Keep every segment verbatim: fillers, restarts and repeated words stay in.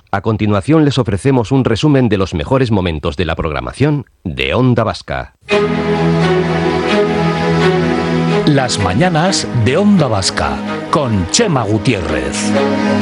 A continuación les ofrecemos un resumen de los mejores momentos de la programación de Onda Vasca. Las mañanas de Onda Vasca, con Chema Gutiérrez.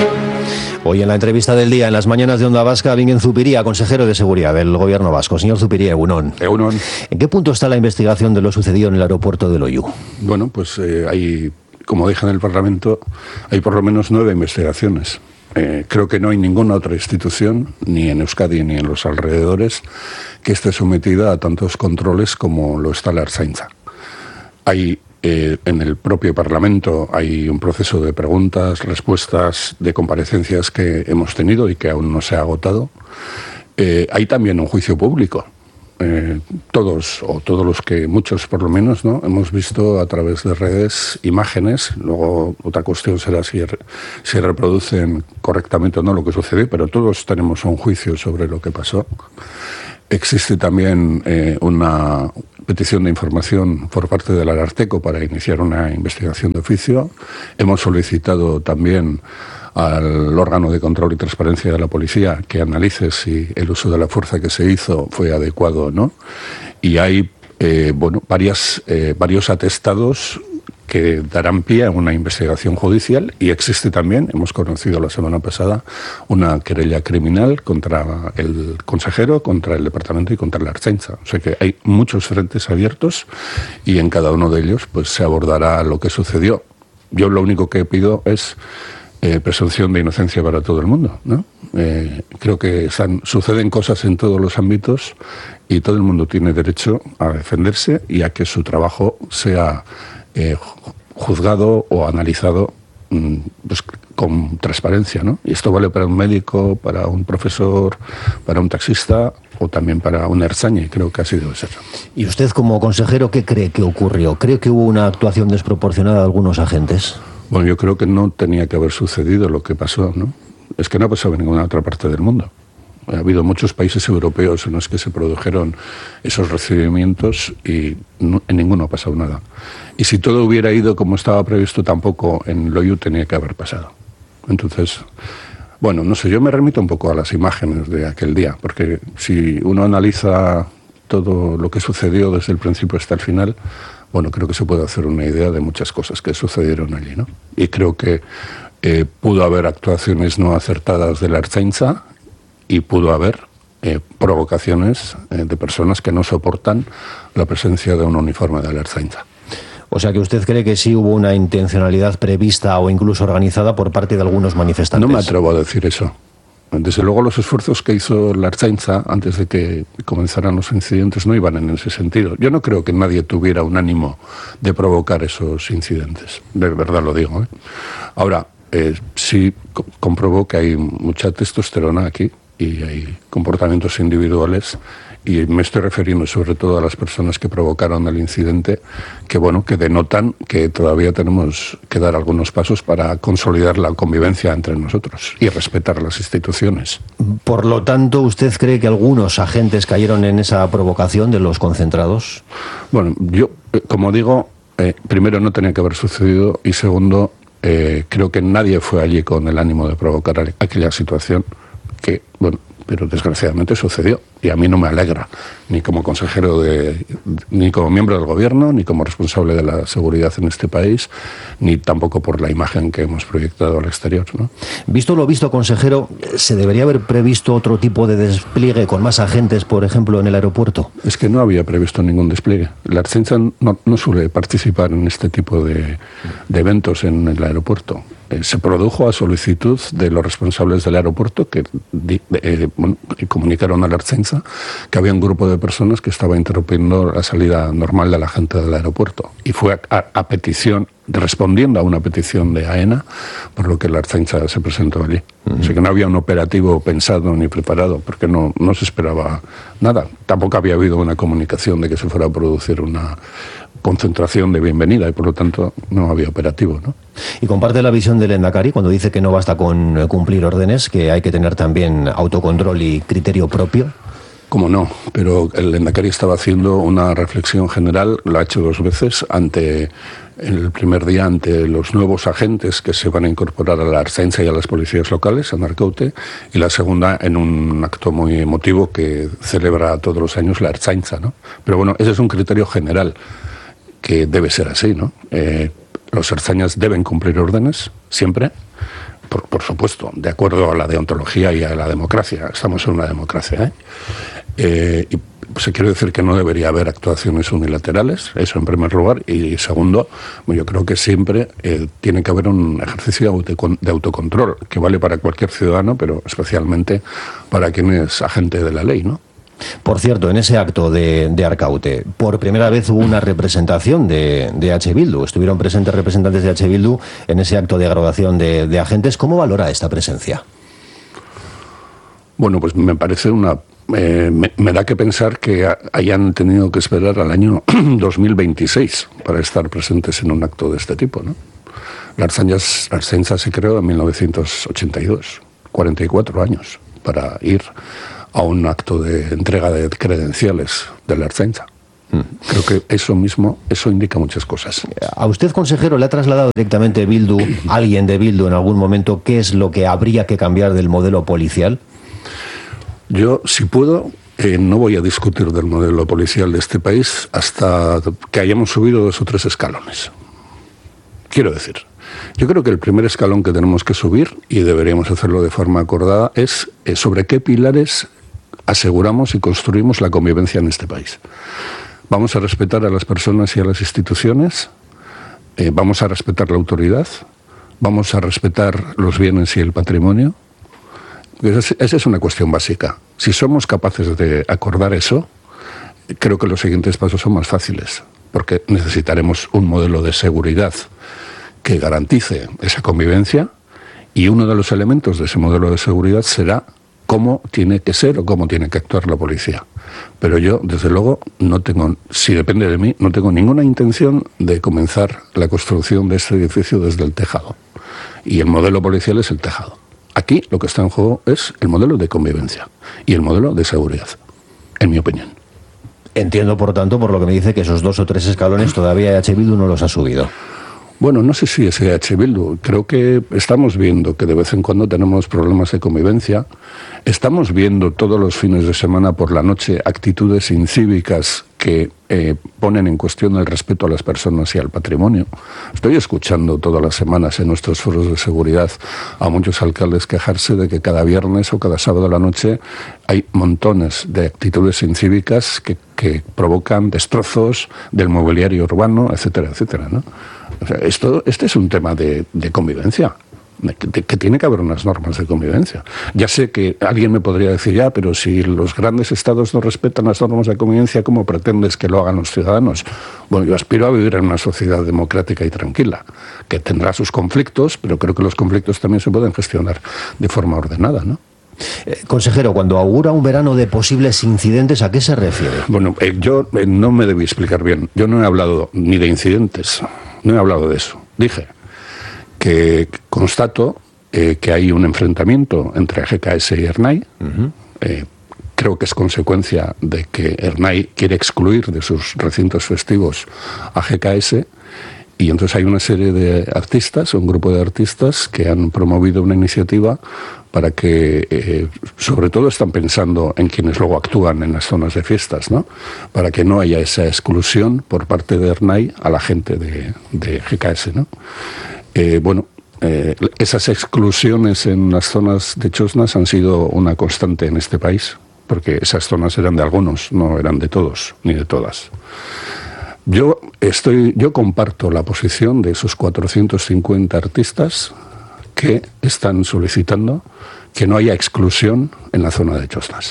Hoy en la entrevista del día, en las mañanas de Onda Vasca, Bingen Zupiria, consejero de Seguridad del Gobierno vasco. Señor Zupiria, egunon. Egunon. ¿En qué punto está la investigación de lo sucedido en el aeropuerto de Loiu? Bueno, pues eh, hay, como dije en el Parlamento, hay por lo menos nueve investigaciones. Eh, creo que no hay ninguna otra institución, ni en Euskadi ni en los alrededores, que esté sometida a tantos controles como lo está la Ertzaintza. Hay eh, en el propio Parlamento hay un proceso de preguntas, respuestas, de comparecencias que hemos tenido y que aún no se ha agotado. Eh, hay también un juicio público. Eh, todos, o todos los que, muchos por lo menos, ¿no? Hemos visto a través de redes imágenes. Luego otra cuestión será si, si reproducen correctamente o no lo que sucedió, pero todos tenemos un juicio sobre lo que pasó. Existe también eh, una petición de información por parte del Ararteko para iniciar una investigación de oficio. Hemos solicitado también al órgano de control y transparencia de la policía que analice si el uso de la fuerza que se hizo fue adecuado o no. Y hay eh, bueno, varias, eh, varios atestados que darán pie a una investigación judicial, y existe también, hemos conocido la semana pasada, una querella criminal contra el consejero, contra el departamento y contra la Ertzaintza. O sea que hay muchos frentes abiertos y en cada uno de ellos pues se abordará lo que sucedió. Yo lo único que pido es Eh, presunción de inocencia para todo el mundo, ¿no? Eh, creo que están, suceden cosas en todos los ámbitos y todo el mundo tiene derecho a defenderse y a que su trabajo sea eh, juzgado o analizado mm, pues, con transparencia, ¿no? Y esto vale para un médico, para un profesor, para un taxista o también para un ertzaina, y creo que ha sido eso. ¿Y usted, como consejero, qué cree que ocurrió? ¿Cree que hubo una actuación desproporcionada de algunos agentes? Bueno, yo creo que no tenía que haber sucedido lo que pasó, ¿no? Es que no ha pasado en ninguna otra parte del mundo. Ha habido muchos países europeos en los que se produjeron esos recibimientos y no, en ninguno ha pasado nada. Y si todo hubiera ido como estaba previsto, tampoco en Loiu tenía que haber pasado. Entonces, bueno, no sé, yo me remito un poco a las imágenes de aquel día, porque si uno analiza todo lo que sucedió desde el principio hasta el final, bueno, creo que se puede hacer una idea de muchas cosas que sucedieron allí, ¿no? Y creo que eh, pudo haber actuaciones no acertadas de la Ertzaintza y pudo haber eh, provocaciones eh, de personas que no soportan la presencia de un uniforme de la Ertzaintza. O sea que usted cree que sí hubo una intencionalidad prevista o incluso organizada por parte de algunos manifestantes. No me atrevo a decir eso. Desde luego los esfuerzos que hizo la Ertzaintza antes de que comenzaran los incidentes no iban en ese sentido. Yo no creo que nadie tuviera un ánimo de provocar esos incidentes, de verdad lo digo, ¿eh? Ahora, eh, sí co- comprobó que hay mucha testosterona aquí y hay comportamientos individuales, y me estoy refiriendo sobre todo a las personas que provocaron el incidente, que bueno, que denotan que todavía tenemos que dar algunos pasos para consolidar la convivencia entre nosotros y respetar las instituciones. Por lo tanto, ¿usted cree que algunos agentes cayeron en esa provocación de los concentrados? Bueno, yo, como digo, eh, primero no tenía que haber sucedido, y segundo, eh, creo que nadie fue allí con el ánimo de provocar aquella situación que, bueno, pero desgraciadamente sucedió, y a mí no me alegra, ni como consejero, de, ni como miembro del gobierno, ni como responsable de la seguridad en este país, ni tampoco por la imagen que hemos proyectado al exterior, ¿no? Visto lo visto, consejero, ¿se debería haber previsto otro tipo de despliegue con más agentes, por ejemplo, en el aeropuerto? Es que no había previsto ningún despliegue. La Ertzaintza no, no suele participar en este tipo de, de eventos en el aeropuerto. Eh, se produjo a solicitud de los responsables del aeropuerto que eh, bueno, comunicaron a la Ertzaintza que había un grupo de personas que estaba interrumpiendo la salida normal de la gente del aeropuerto. Y fue a, a, a petición, respondiendo a una petición de AENA, por lo que la Ertzaintza se presentó allí. Uh-huh. O sea que no había un operativo pensado ni preparado, porque no, no se esperaba nada. Tampoco había habido una comunicación de que se fuera a producir una concentración de bienvenida, y por lo tanto no había operativo, ¿no? Y comparte la visión del Lehendakari cuando dice que no basta con cumplir órdenes, que hay que tener también autocontrol y criterio propio. Cómo no, pero el Lehendakari estaba haciendo una reflexión general, lo ha hecho dos veces, ante el primer día ante los nuevos agentes que se van a incorporar a la Ertzaintza y a las policías locales, a Arkaute, y la segunda en un acto muy emotivo que celebra todos los años la Ertzaintza, ¿no? Pero bueno, ese es un criterio general que debe ser así, ¿no? Eh, los ertzainas deben cumplir órdenes, siempre, por, por supuesto, de acuerdo a la deontología y a la democracia. Estamos en una democracia, ¿eh? Eh, y se quiere decir que no debería haber actuaciones unilaterales, eso en primer lugar, y segundo, yo creo que siempre eh, tiene que haber un ejercicio de autocontrol, que vale para cualquier ciudadano, pero especialmente para quien es agente de la ley, ¿no? Por cierto, en ese acto de, de Arkaute, por primera vez hubo una representación de, de H. Bildu. Estuvieron presentes representantes de H. Bildu en ese acto de graduación de, de agentes. ¿Cómo valora esta presencia? Bueno, pues me parece una... Eh, me, me da que pensar que a, hayan tenido que esperar al año dos mil veintiséis para estar presentes en un acto de este tipo, ¿no? La Ertzaintza se creó en mil novecientos ochenta y dos, cuarenta y cuatro años, para ir a un acto de entrega de credenciales de la Ertzaintza. Creo que eso mismo, eso indica muchas cosas. ¿A usted, consejero, le ha trasladado directamente Bildu, alguien de Bildu en algún momento, qué es lo que habría que cambiar del modelo policial? Yo, si puedo, eh, no voy a discutir del modelo policial de este país hasta que hayamos subido dos o tres escalones. Quiero decir, yo creo que el primer escalón que tenemos que subir, y deberíamos hacerlo de forma acordada, es eh, sobre qué pilares aseguramos y construimos la convivencia en este país. ¿Vamos a respetar a las personas y a las instituciones? Eh, ¿Vamos a respetar la autoridad? ¿Vamos a respetar los bienes y el patrimonio? Esa es una cuestión básica. Si somos capaces de acordar eso, creo que los siguientes pasos son más fáciles, porque necesitaremos un modelo de seguridad que garantice esa convivencia, y uno de los elementos de ese modelo de seguridad será cómo tiene que ser o cómo tiene que actuar la policía. Pero yo, desde luego, no tengo, si depende de mí, no tengo ninguna intención de comenzar la construcción de este edificio desde el tejado. Y el modelo policial es el tejado. Aquí lo que está en juego es el modelo de convivencia y el modelo de seguridad, en mi opinión. Entiendo, por tanto, por lo que me dice, que esos dos o tres escalones todavía H. Bildu no los ha subido. Bueno, no sé si es H. Bildu. Creo que estamos viendo que de vez en cuando tenemos problemas de convivencia. Estamos viendo todos los fines de semana por la noche actitudes incívicas que eh, ponen en cuestión el respeto a las personas y al patrimonio. Estoy escuchando todas las semanas en nuestros foros de seguridad a muchos alcaldes quejarse de que cada viernes o cada sábado a la noche hay montones de actitudes incívicas que, que provocan destrozos del mobiliario urbano, etcétera, etcétera, ¿no? O sea, esto, este es un tema de, de convivencia. Que, que tiene que haber unas normas de convivencia. Ya sé que alguien me podría decir, ya, pero si los grandes estados no respetan las normas de convivencia, ¿cómo pretendes que lo hagan los ciudadanos? Bueno, yo aspiro a vivir en una sociedad democrática y tranquila, que tendrá sus conflictos, pero creo que los conflictos también se pueden gestionar de forma ordenada, ¿no? Eh, consejero, cuando augura un verano de posibles incidentes, ¿a qué se refiere? Bueno, eh, yo eh, no me debí explicar bien. Yo no he hablado ni de incidentes, no he hablado de eso. Dije que constato eh, que hay un enfrentamiento entre G K S y Ernai. Uh-huh. Eh, creo que es consecuencia de que Ernai quiere excluir de sus recintos festivos a G K S, y entonces hay una serie de artistas, un grupo de artistas que han promovido una iniciativa para que, eh, sobre todo están pensando en quienes luego actúan en las zonas de fiestas, ¿no? Para que no haya esa exclusión por parte de Ernai a la gente de, de G K S, ¿no? Eh, bueno, eh, esas exclusiones en las zonas de Chosnas han sido una constante en este país, porque esas zonas eran de algunos, no eran de todos, ni de todas. Yo estoy, yo comparto la posición de esos cuatrocientos cincuenta artistas que están solicitando que no haya exclusión en la zona de Chosnas.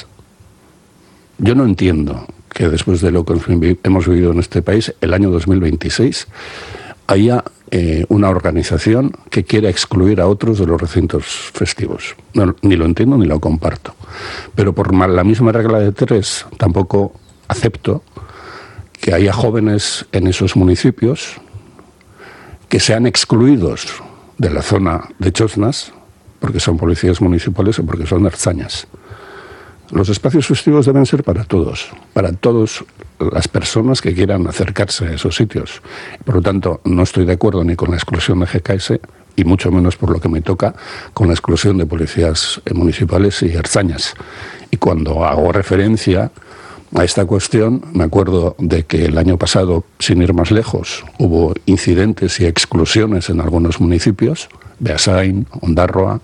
Yo no entiendo que después de lo que hemos vivido en este país, el año dos mil veintiséis, haya eh, una organización que quiera excluir a otros de los recintos festivos. No, ni lo entiendo ni lo comparto. Pero por la misma regla de tres, tampoco acepto que haya jóvenes en esos municipios que sean excluidos de la zona de Chosnas porque son policías municipales o porque son ertzainas. Los espacios festivos deben ser para todos, para todas las personas que quieran acercarse a esos sitios. Por lo tanto, no estoy de acuerdo ni con la exclusión de G K S, y mucho menos, por lo que me toca, con la exclusión de policías municipales y ertzañas. Y cuando hago referencia a esta cuestión, me acuerdo de que el año pasado, sin ir más lejos, hubo incidentes y exclusiones en algunos municipios, Beasain, Ondarroa,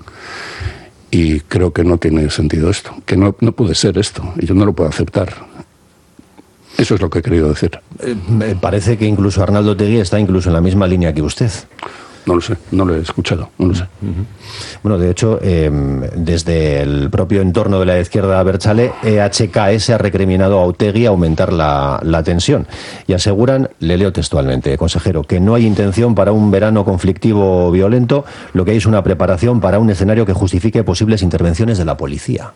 y creo que no tiene sentido esto, que no, no puede ser esto, y yo no lo puedo aceptar. Eso es lo que he querido decir. Eh, me parece que incluso Arnaldo Otegi está incluso en la misma línea que usted. No lo sé, no lo he escuchado, no lo sé. Uh-huh. Bueno, de hecho, eh, desde el propio entorno de la izquierda abertzale, E H K S ha recriminado a Otegi aumentar la, la tensión. Y aseguran, le leo textualmente, consejero, que no hay intención para un verano conflictivo violento, lo que hay es una preparación para un escenario que justifique posibles intervenciones de la policía.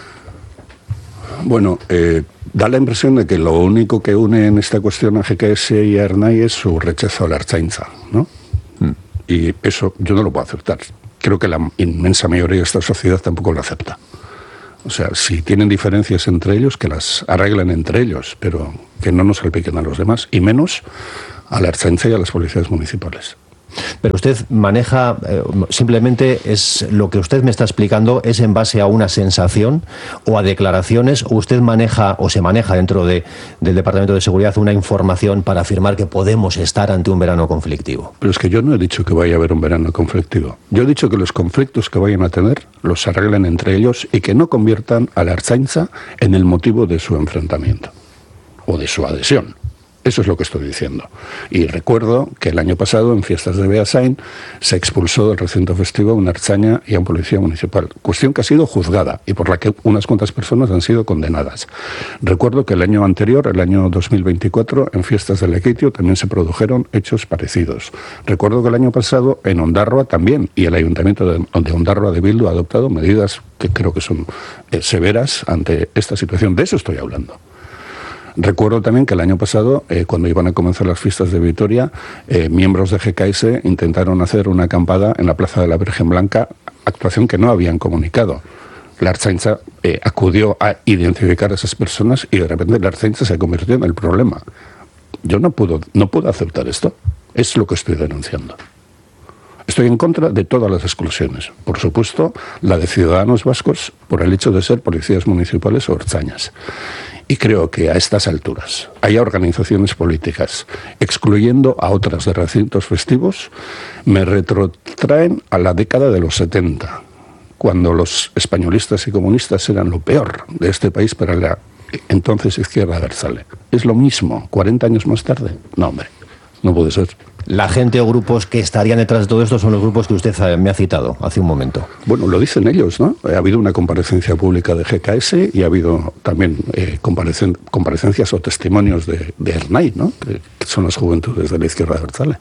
Bueno, eh, da la impresión de que lo único que une en esta cuestión a G K S y a Ernai es su rechazo a la Ertzaintza, ¿no? Mm. Y eso yo no lo puedo aceptar. Creo que la inmensa mayoría de esta sociedad tampoco lo acepta. O sea, si tienen diferencias entre ellos, que las arreglen entre ellos, pero que no nos salpiquen a los demás, y menos a la Ertzaintza y a las policías municipales. Pero usted maneja, eh, simplemente es lo que usted me está explicando, ¿es en base a una sensación o a declaraciones, o usted maneja o se maneja dentro de, del Departamento de Seguridad una información para afirmar que podemos estar ante un verano conflictivo? Pero es que yo no he dicho que vaya a haber un verano conflictivo. Yo he dicho que los conflictos que vayan a tener los arreglen entre ellos y que no conviertan a la Ertzaintza en el motivo de su enfrentamiento o de su adhesión. Eso es lo que estoy diciendo. Y recuerdo que el año pasado, en fiestas de Beasain, se expulsó del recinto festivo a una ertzaina y a un policía municipal. Cuestión que ha sido juzgada y por la que unas cuantas personas han sido condenadas. Recuerdo que el año anterior, el año dos mil veinticuatro, en fiestas de Lekeitio también se produjeron hechos parecidos. Recuerdo que el año pasado, en Ondarroa también, y el Ayuntamiento de, de Ondarroa de Bildu ha adoptado medidas que creo que son eh, severas ante esta situación. De eso estoy hablando. Recuerdo también que el año pasado, eh, cuando iban a comenzar las fiestas de Vitoria, eh, miembros de G K S intentaron hacer una acampada en la Plaza de la Virgen Blanca, actuación que no habían comunicado. La Ertzaintza eh, acudió a identificar a esas personas y de repente la Ertzaintza se convirtió en el problema. Yo no puedo, no puedo aceptar esto. Es lo que estoy denunciando. Estoy en contra de todas las exclusiones. Por supuesto, la de ciudadanos vascos por el hecho de ser policías municipales o ertzainas. Y creo que a estas alturas hay organizaciones políticas excluyendo a otras de recintos festivos, me retrotraen a la década de los setenta, cuando los españolistas y comunistas eran lo peor de este país para la entonces izquierda abertzale. Es lo mismo, cuarenta años más tarde. No, hombre, no puede ser. La gente o grupos que estarían detrás de todo esto son los grupos que usted me ha citado hace un momento. Bueno, lo dicen ellos, ¿no? Ha habido una comparecencia pública de G K S y ha habido también eh, comparecen, comparecencias o testimonios de, de Ernai, ¿no? Que, que son las juventudes de la izquierda abertzale.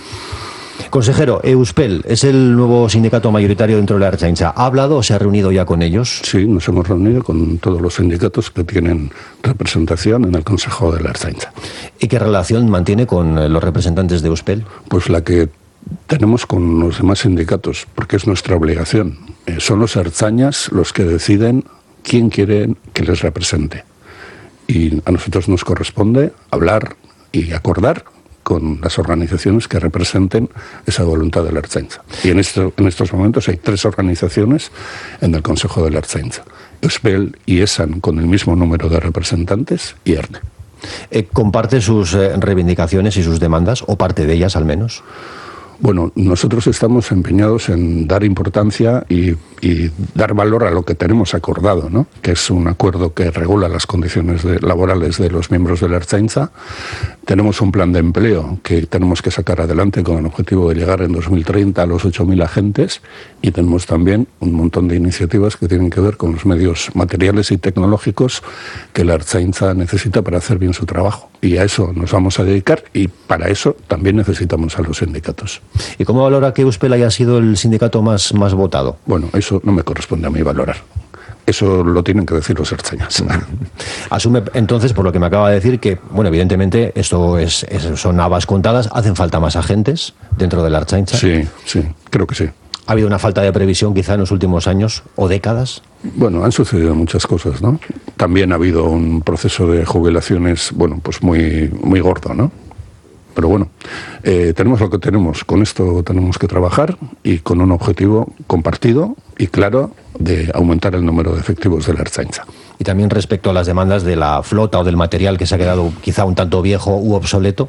Consejero, Euspel es el nuevo sindicato mayoritario dentro de la Ertzaintza. ¿Ha hablado o se ha reunido ya con ellos? Sí, nos hemos reunido con todos los sindicatos que tienen representación en el Consejo de la Ertzaintza. ¿Y qué relación mantiene con los representantes de Euspel? Pues la que tenemos con los demás sindicatos, porque es nuestra obligación. Eh, son los ertzainas los que deciden quién quieren que les represente. Y a nosotros nos corresponde hablar y acordar con las organizaciones que representen esa voluntad de la Ertzaintza. Y en, esto, en estos momentos hay tres organizaciones en el Consejo de la Ertzaintza. Euspel y ESAN con el mismo número de representantes y ERNE. Eh, ¿Comparte sus eh, reivindicaciones y sus demandas, o parte de ellas al menos? Bueno, nosotros estamos empeñados en dar importancia y, y dar valor a lo que tenemos acordado, ¿no? Que es un acuerdo que regula las condiciones de, laborales de los miembros de la Ertzaintza. Tenemos un plan de empleo que tenemos que sacar adelante con el objetivo de llegar en dos mil treinta a los ocho mil agentes, y tenemos también un montón de iniciativas que tienen que ver con los medios materiales y tecnológicos que la Ertzaintza necesita para hacer bien su trabajo. Y a eso nos vamos a dedicar, y para eso también necesitamos a los sindicatos. ¿Y cómo valora que Euspel haya sido el sindicato más, más votado? Bueno, eso no me corresponde a mí valorar. Eso lo tienen que decir los ertzainas. Asume entonces, por lo que me acaba de decir, que, bueno, evidentemente esto es, es son habas contadas, hacen falta más agentes dentro de la Ertzaintza. Sí, sí, creo que sí. ¿Ha habido una falta de previsión quizá en los últimos años o décadas? Bueno, han sucedido muchas cosas, ¿no? También ha habido un proceso de jubilaciones, bueno, pues muy, muy gordo, ¿no? Pero bueno, eh, tenemos lo que tenemos, con esto tenemos que trabajar y con un objetivo compartido y claro de aumentar el número de efectivos de la Ertzaintza. Y también respecto a las demandas de la flota o del material que se ha quedado quizá un tanto viejo u obsoleto.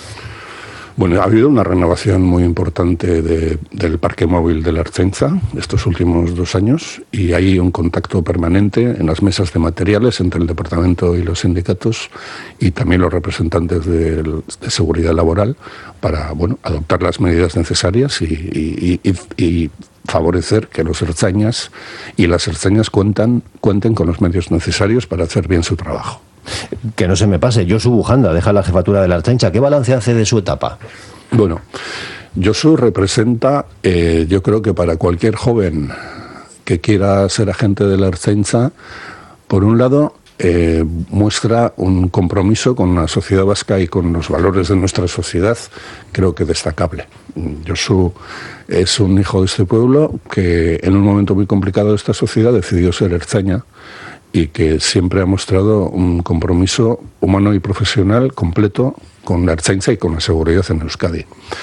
Bueno, ha habido una renovación muy importante de, del parque móvil de la Ertzaintza estos últimos dos años y hay un contacto permanente en las mesas de materiales entre el departamento y los sindicatos y también los representantes de, de seguridad laboral para, bueno, adoptar las medidas necesarias y, y, y, y favorecer que los ertzainas y las ertzainas cuentan, cuenten con los medios necesarios para hacer bien su trabajo. Que no se me pase, Josu Bujanda deja la jefatura de la Ertzaintza. ¿Qué balance hace de su etapa? Bueno, Josu representa, eh, yo creo que para cualquier joven que quiera ser agente de la Ertzaintza, por un lado, eh, muestra un compromiso con la sociedad vasca y con los valores de nuestra sociedad, creo que destacable. Josu es un hijo de este pueblo que en un momento muy complicado de esta sociedad decidió ser ertzaina y que siempre ha mostrado un compromiso humano y profesional completo con la Ertzaintza y con la seguridad en Euskadi.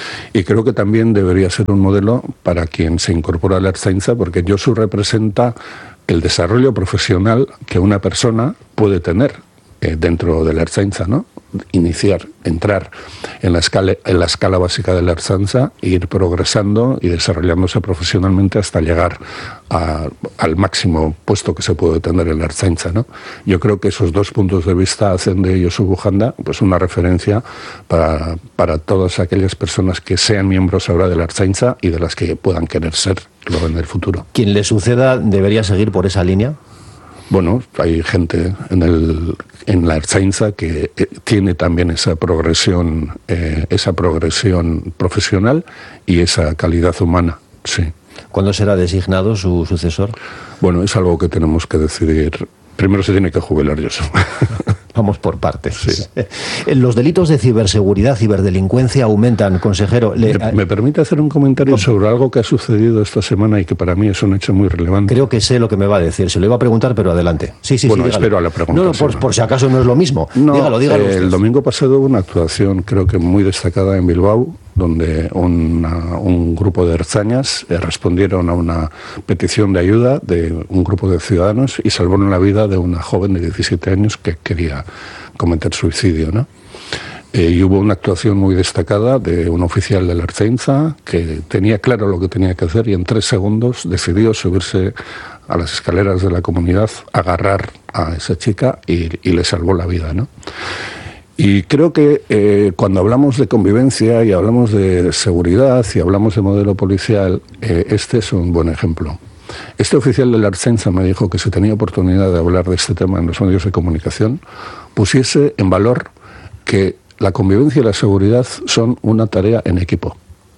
Y creo que también debería ser un modelo para quien se incorpora a la Ertzaintza, porque Josu representa el desarrollo profesional que una persona puede tener eh, dentro de la Ertzaintza, ¿no? Iniciar, entrar en la escala, en la escala básica de la Ertzaintza e ir progresando y desarrollándose profesionalmente hasta llegar a, al máximo puesto que se puede tener en la Ertzaintza, ¿no? Yo creo que esos dos puntos de vista hacen de Josu Bujanda pues una referencia para, para todas aquellas personas que sean miembros ahora de la Ertzaintza y de las que puedan querer ser luego en el futuro. ¿Quien le suceda debería seguir por esa línea? Bueno, hay gente en, el, en la Ertzaintza que eh, tiene también esa progresión, eh, esa progresión profesional y esa calidad humana, sí. ¿Cuándo será designado su sucesor? Bueno, es algo que tenemos que decidir. Primero se tiene que jubilar Josu. Vamos por partes. Sí. Los delitos de ciberseguridad, ciberdelincuencia aumentan, consejero. Le... ¿Me, ¿Me permite hacer un comentario sobre algo que ha sucedido esta semana y que para mí es un hecho muy relevante? Creo que sé lo que me va a decir. Se lo iba a preguntar, pero adelante. Sí, sí, bueno, sí. espero a la pregunta. No, no, por, por si acaso no es lo mismo. No, dígalo, dígalo. Eh, el domingo pasado hubo una actuación, creo que muy destacada en Bilbao, donde una, un grupo de ertzainas eh, respondieron a una petición de ayuda de un grupo de ciudadanos y salvaron la vida de una joven de diecisiete años que quería cometer suicidio, ¿no? Eh, y hubo una actuación muy destacada de un oficial de la Ertzaintza que tenía claro lo que tenía que hacer y en tres segundos decidió subirse a las escaleras de la comunidad, agarrar a esa chica y, y le salvó la vida, ¿no? Y creo que eh, cuando hablamos de convivencia y hablamos de seguridad y hablamos de modelo policial, eh, este es un buen ejemplo. Este oficial de la Ertzaintza me dijo que si tenía oportunidad de hablar de este tema en los medios de comunicación, pusiese en valor que la convivencia y la seguridad son una tarea en equipo.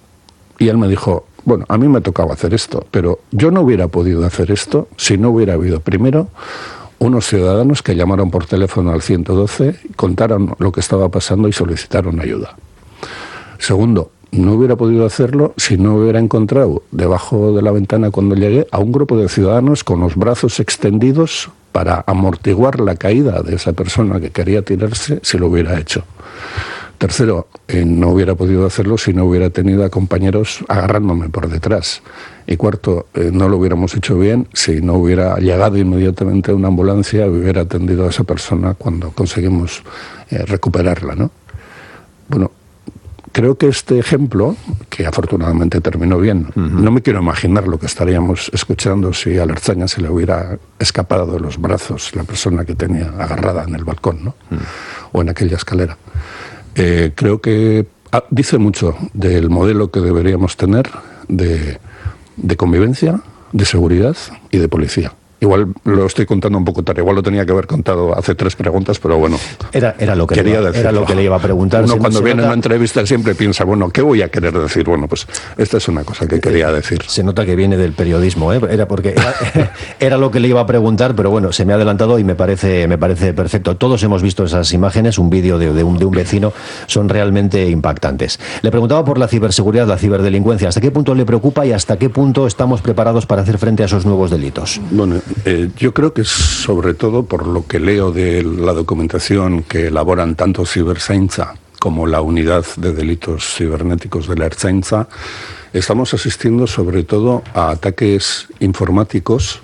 Y él me dijo, bueno, a mí me tocaba hacer esto, pero yo no hubiera podido hacer esto si no hubiera habido primero unos ciudadanos que llamaron por teléfono al ciento doce, contaron lo que estaba pasando y solicitaron ayuda. Segundo, no hubiera podido hacerlo si no hubiera encontrado debajo de la ventana cuando llegué a un grupo de ciudadanos con los brazos extendidos para amortiguar la caída de esa persona que quería tirarse si lo hubiera hecho. Tercero, eh, no hubiera podido hacerlo si no hubiera tenido a compañeros agarrándome por detrás. Y cuarto, eh, no lo hubiéramos hecho bien si no hubiera llegado inmediatamente una ambulancia y hubiera atendido a esa persona cuando conseguimos eh, recuperarla, ¿no? Bueno, creo que este ejemplo, que afortunadamente terminó bien, uh-huh. no me quiero imaginar lo que estaríamos escuchando si a la Ertzaina se le hubiera escapado de los brazos la persona que tenía agarrada en el balcón, ¿no? Uh-huh. O en aquella escalera. Eh, creo que ah, dice mucho del modelo que deberíamos tener de, de convivencia, de seguridad y de policía. Igual lo estoy contando un poco tarde, igual lo tenía que haber contado hace tres preguntas, pero bueno. Era, era, lo, que quería le iba, era lo que le iba a preguntar. Uno se, cuando se viene nota... a una entrevista siempre piensa, bueno, ¿qué voy a querer decir? Bueno, pues esta es una cosa que quería decir. Se nota que viene del periodismo, ¿eh? Era porque era, era lo que le iba a preguntar, pero bueno, se me ha adelantado y me parece, me parece perfecto. Todos hemos visto esas imágenes, un vídeo de, de, un, de un vecino, son realmente impactantes. Le preguntaba por la ciberseguridad, la ciberdelincuencia. ¿Hasta qué punto le preocupa y hasta qué punto estamos preparados para hacer frente a esos nuevos delitos? Bueno, eh, yo creo que sobre todo por lo que leo de la documentación que elaboran tanto Ciberzaintza como la unidad de delitos cibernéticos de la Ertzaintza, estamos asistiendo sobre todo a ataques informáticos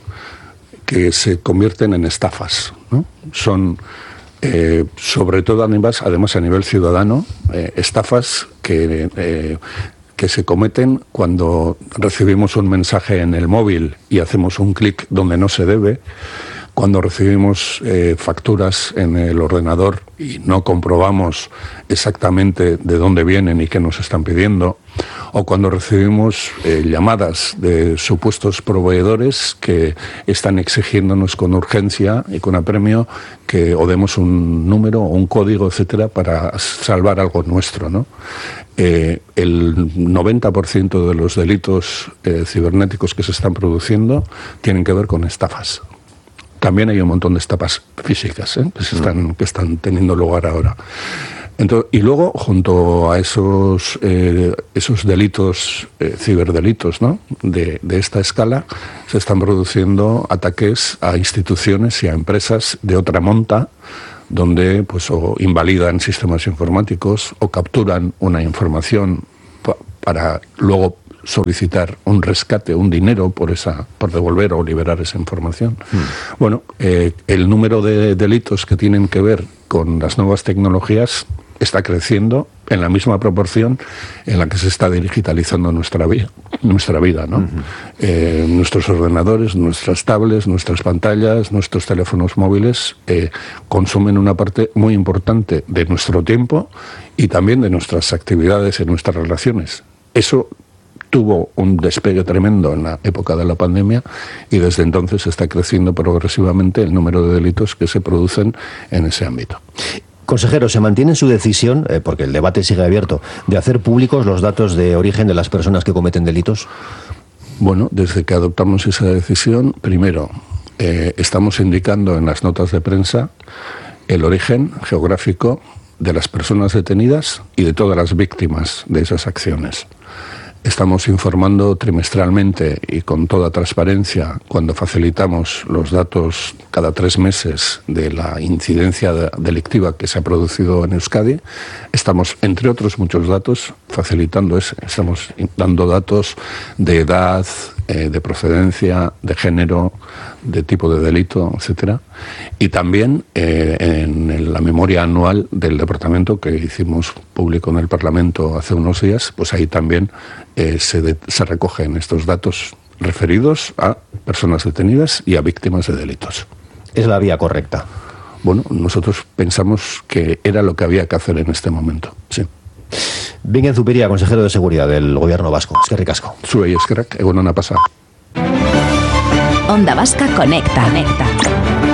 que se convierten en estafas, ¿no? Son, eh, sobre todo además, además a nivel ciudadano, eh, estafas que, eh, que se cometen cuando recibimos un mensaje en el móvil y hacemos un clic donde no se debe, cuando recibimos eh, facturas en el ordenador y no comprobamos exactamente de dónde vienen y qué nos están pidiendo, o cuando recibimos eh, llamadas de supuestos proveedores que están exigiéndonos con urgencia y con apremio que o demos un número o un código, etcétera, para salvar algo nuestro, ¿no? Eh, el noventa por ciento de los delitos eh, cibernéticos que se están produciendo tienen que ver con estafas. También hay un montón de estafas físicas, ¿eh? que, se están, que están teniendo lugar ahora. Entonces, y luego, junto a esos, eh, esos delitos, eh, ciberdelitos, ¿no? de, de esta escala, se están produciendo ataques a instituciones y a empresas de otra monta, donde pues, o invalidan sistemas informáticos o capturan una información pa- para luego solicitar un rescate, un dinero por esa, por devolver o liberar esa información. Mm. Bueno, eh, el número de delitos que tienen que ver con las nuevas tecnologías está creciendo en la misma proporción en la que se está digitalizando nuestra vida, nuestra vida, ¿no? Uh-huh. Eh, nuestros ordenadores, nuestras tablets, nuestras pantallas, nuestros teléfonos móviles eh, consumen una parte muy importante de nuestro tiempo y también de nuestras actividades y nuestras relaciones. Eso tuvo un despegue tremendo en la época de la pandemia y desde entonces está creciendo progresivamente el número de delitos que se producen en ese ámbito. Consejero, ¿se mantiene su decisión, eh, porque el debate sigue abierto, de hacer públicos los datos de origen de las personas que cometen delitos? Bueno, desde que adoptamos esa decisión, primero, eh, estamos indicando en las notas de prensa el origen geográfico de las personas detenidas y de todas las víctimas de esas acciones. Estamos informando trimestralmente y con toda transparencia cuando facilitamos los datos cada tres meses de la incidencia delictiva que se ha producido en Euskadi. Estamos, entre otros muchos datos, facilitando ese. Estamos dando datos de edad, eh, de procedencia, de género, de tipo de delito, etcétera. Y también eh, en la memoria anual del departamento que hicimos público en el Parlamento hace unos días, pues ahí también eh, se, de, se recogen estos datos referidos a personas detenidas y a víctimas de delitos. ¿Es la vía correcta? Bueno, nosotros pensamos que era lo que había que hacer en este momento, sí. Bingen Zupiria, consejero de Seguridad del Gobierno vasco. Eskerrik asko. Zuei eskerrak, egun ona pasa. Onda Vasca Conecta. Conecta.